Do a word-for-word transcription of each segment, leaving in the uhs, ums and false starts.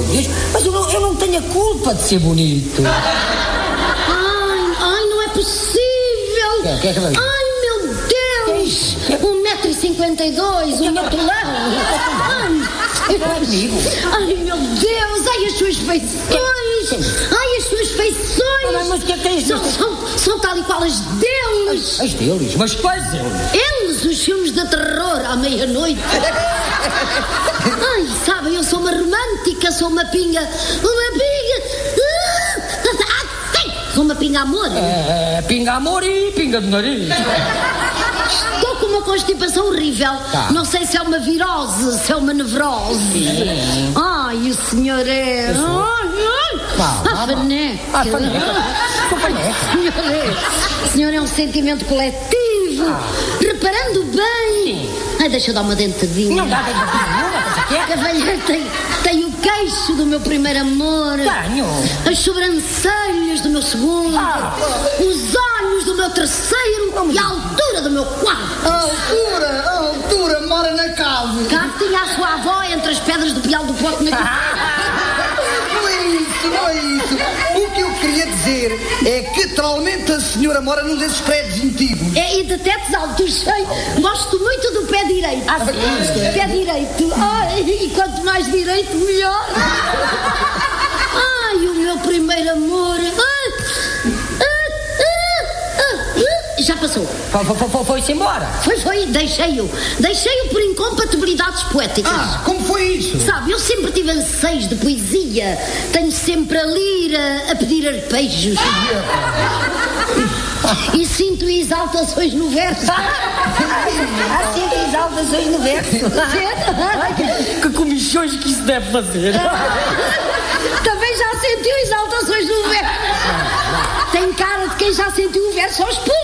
Deus, mas eu não, eu não tenho a culpa de ser bonito. Ai, ai, não é possível. Que, que é que vai? Ai, meu Deus. Um metro e cinquenta e dois, um metolão. Ai, ai, meu Deus, ai, as suas feições. Ai, as suas feições. Mas, mas o que é que tens? São, são, são tal e qual as deles. As deles? Mas quais deles? Eles, os filmes de terror à meia-noite. Ai, sabem, eu sou uma romântica, sou uma pinga. Uma pinga. Ah, sim, sou uma pinga amor. É, pinga amor e pinga de nariz. Estou com uma constipação horrível. Tá. Não sei se é uma virose, se é uma nevrose. Sim. Ai, o senhor é. Ai, ai. Vá, A vá, faneca. vá. A faneca. A faneca. O senhor é. O senhor é um sentimento coletivo. Ah. Reparando bem. Sim. Ai, deixa eu dar uma dentadinha. Não dá dentadinha nenhuma, coisa que é. Cavalheiro tem, tem o queixo do meu primeiro amor. Tenho. As sobrancelhas do meu segundo. Ah. Os olhos do meu terceiro. E a altura do meu quarto. A altura, a altura, mora na cave. Cá tinha a sua avó entre as pedras do Pial do Porto. Na... Não é isso, não é isso. O que eu queria dizer é que literalmente a senhora mora num desses prédios antigos. É, e de tetos altos, sei. Gosto muito do pé direito. Ah, sim. Pé direito. Ai, e quanto mais direito, melhor. Ai, o meu primeiro amor. Ai, ah, ah, ah, ah. Já passou. Foi, foi, foi, foi-se embora. Foi, foi, deixei-o. Deixei-o por incompatibilidades poéticas. Ah, como foi isso? Sabe, eu sempre tive anseios de poesia. Tenho sempre a lira a pedir arpejos. E sinto exaltações no verso. Ah, sinto exaltações no verso. Que comichões que isso deve fazer. Também já sentiu exaltações no verso. Tem cara de quem já sentiu o verso aos pulos.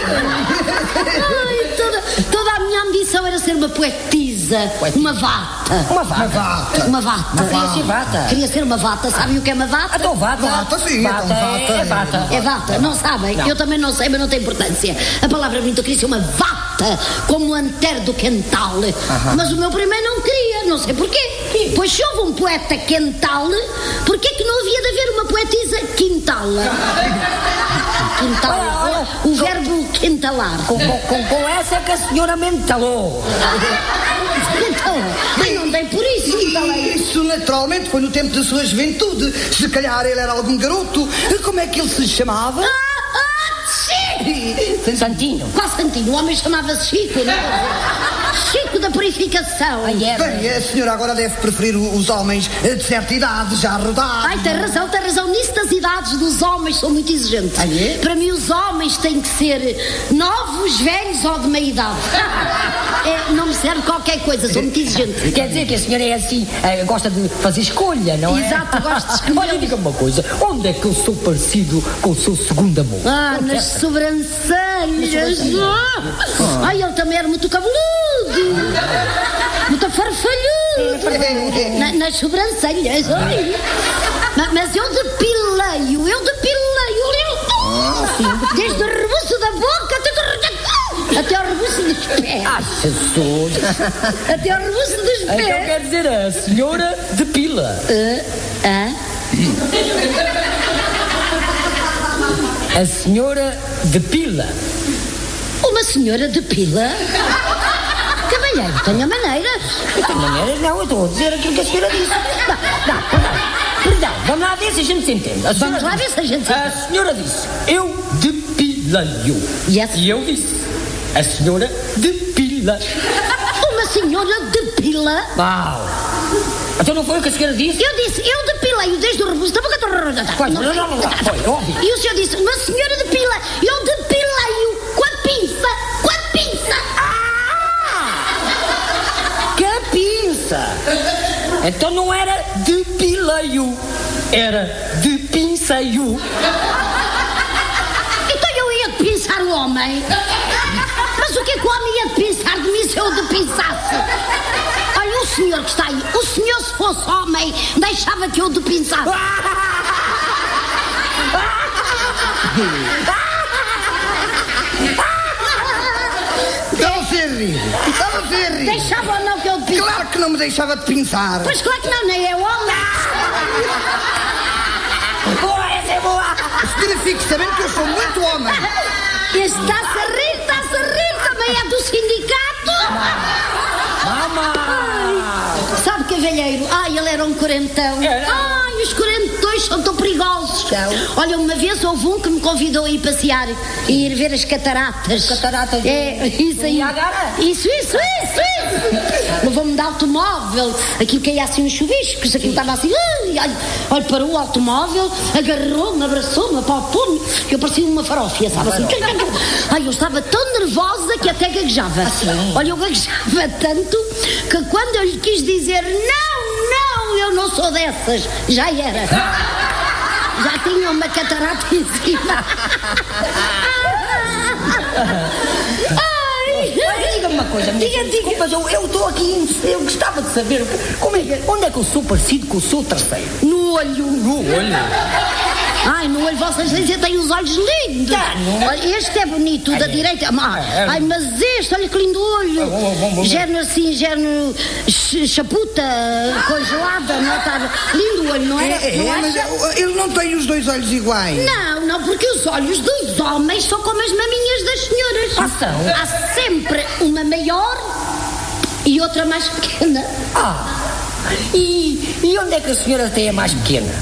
Ai, toda, toda a minha ambição era ser uma poetisa. Uma vata. Uma vata. Uma vata. Queria ser vata. Queria ser uma vata. Sabem o que é uma vata? Então vata. Vata, sim, Vata então é, vata é vata. É vata, não sabem? Não. Eu também não sei, mas não tem importância. A palavra é bonita, eu queria ser uma vata, como o Antero do Quental. Mas o meu primeiro não queria, não sei porquê. Pois se houve um poeta Quental, porquê que não havia de haver uma poetisa Quintal? Quintal, Olha, olha, o verbo quentalar. Com, com, com, com essa que a senhora mentalou. Então, mas não dei por isso, Quintalei. Isso naturalmente foi no tempo da sua juventude. Se calhar ele era algum garoto. Como é que ele se chamava? Ah, ah, sim! Santinho. Qual Santinho? O homem chamava-se Chico, não é? Chico da Purificação. Ai, é. Bem, a senhora agora deve preferir os homens de certa idade, já rodados. Ai, tem razão, tem razão. Nisso das idades dos homens sou muito exigente. Ah, é? Para mim os homens têm que ser novos, velhos ou de meia idade. É, não me serve qualquer coisa, sou muito exigente. Quer dizer que a senhora é assim, eh, gosta de fazer escolha, não é? Exato, gosto de escolher. Olha, diga-me uma coisa, onde é que eu sou parecido com o seu segundo amor? Ah, nas sobrancelhas. Ah. Ai, ele também era muito cabeludo. Muito farfalhudo. Na, nas sobrancelhas. Ai. Ma- Mas eu depilei-o, eu depilei-o. Desde o rebuço da boca até o, até o rebuço dos pés. Ah, Jesus! Até o rebuço dos Então pés. quer dizer, a senhora depila. Ah, ah. A senhora depila. Uma senhora depila? Cavalheiro, tenha maneiras. Eu tenho maneiras, não, eu estou a dizer aquilo que a senhora disse. Não, não, perdão, perdão, vamos lá ver se a gente se entende. A senhora Vamos lá disse- ver se a gente se A senhora disse, eu depilei-o. Yes. E eu disse, a senhora depila. Uma senhora depila? Uau! Então não foi o que a senhora disse? Eu disse, eu depilei-o desde o rebuço da boca até o rebuço. Pois, não, não, não, foi, óbvio. E o senhor disse, uma senhora depila, eu depilei-o com a pinça, com a pinça. Que pinça! Então não era depilei-o, era depinceio. Então eu ia pinçar o homem. Mas o que é que o homem ia pensar de mim se eu o depinçasse? Olha, o senhor que está aí, o senhor se fosse homem, deixava que eu o depinçasse. Estava a rir. Estava a rir. Deixava ou não que eu o depinçasse? Claro que não me deixava de pensar. Pois claro que não, nem é homem. Boa, essa é boa. A senhora fique sabendo que eu sou muito homem. Está-se a rir, está-se a rir, também é do sindicato. Mamãe. Sabe, cavalheiro? Ai, ele era um quarentão. Era. Ai, os quarentões são tão perigosos. São. Olha, uma vez houve um que me convidou a ir passear e ir ver as cataratas. As cataratas do- É, isso aí. Niagara? Isso, isso, isso, isso. Levou-me de automóvel. Aquilo caía assim uns chuviscos, aquilo estava assim. Ai, ai, olha, parou o automóvel, agarrou-me, abraçou-me, apalpou-me. Eu parecia uma farófia, sabe assim? Ai, eu estava tão nervosa que até gaguejava. Assim? Olha, eu gaguejava tanto que quando eu lhe quis dizer não, não, eu não sou dessas, já era. Já tinha uma catarata em cima. Ai, Diga-me uma coisa, minha Diga, filha, diga. desculpa, eu eu estou aqui, eu gostava de saber como é que, onde é que eu sou parecido com o seu terceiro? no olho. No olho. Ai, no olho, Vossa Excelência tem os olhos lindos. Tenho. Olha, este é bonito, o da direita. Ah, ai, mas este, olha que lindo olho. bom, bom, bom. Género assim, género ch- chaputa, congelada, não está? Lindo o olho, não é? É, Não é, mas acha? ele não tem os dois olhos iguais. Não, não, porque os olhos dos homens são como as maminhas das senhoras. Ah, são? Há sempre uma maior e outra mais pequena. Ah, e, e onde é que a senhora tem a mais pequena?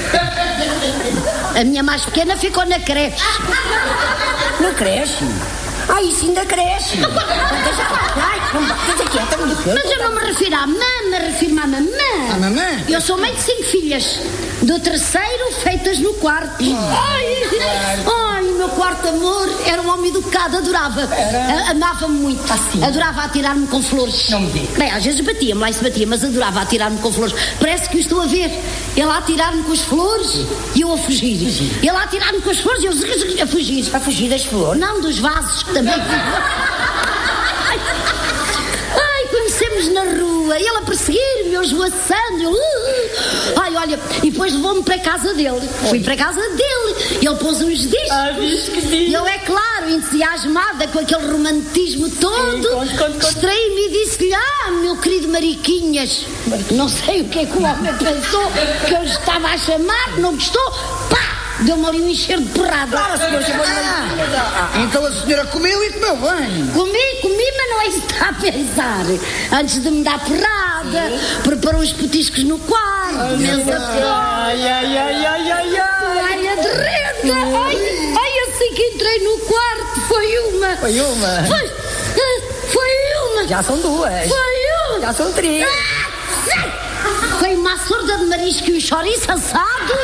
A minha mais pequena ficou na creche. Não cresce. Ah, isso ainda cresce. Não, deixa, ai, não deixa quieta, não deixa. Mas eu não me refiro à mãe, me refiro à mamã. À mamã? Eu sou mãe de cinco filhas. Do terceiro, feitas no quarto. Ai, ai, o meu quarto amor era um homem educado, adorava. A- Amava-me muito. Assim? Adorava atirar-me com flores. Não me diga. Bem, às vezes batia-me, lá se batia, mas adorava atirar-me com flores. Parece que o estou a ver. Ele a atirar-me com as flores e eu a fugir. Ele a atirar-me com as flores e eu a fugir. A fugir das flores? Não, dos vasos que também. Ai, ai, conhecemos na rua, ele a perseguir-me, eu esvoaçando. Eu, uh, uh. Ai, olha, e depois levou-me para a casa dele. Fui para a casa dele. Ele pôs uns discos. Ah, discos, discos. E eu, é claro, entusiasmada com aquele romantismo todo, conte, conte, conte. distraí-me e disse-lhe: ah, meu querido Mariquinhas, não sei o que é que o homem pensou, que eu estava a chamar, não gostou, pá! Deu-me ali um encheiro de porrada. Claro, a senhora chamou-lhe Ah, então a senhora comeu e comeu bem. Comi, comi, mas não é isso que está a pensar. Antes de me dar porrada, preparou uns petiscos no quarto, mesa fora. Ai, ai, ai, ai, ai, ai. Ai, a derreta! Ai, ai, assim que entrei no quarto, foi uma. Foi uma? Foi, ah, foi uma. Já são duas. Foi uma. Já são três. Foi uma açorda de marisco e um chouriço assado.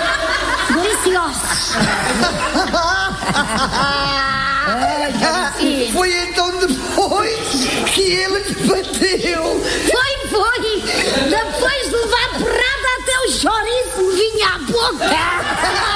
Deliciosos. Ai, já disse.